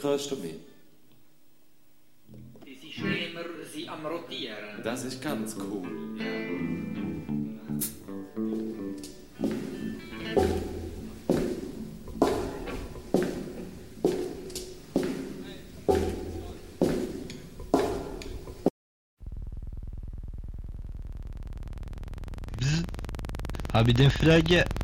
Hörst du mich? Die Systeme sind am Rotieren. Das ist ganz cool. Ja. Abi den Frage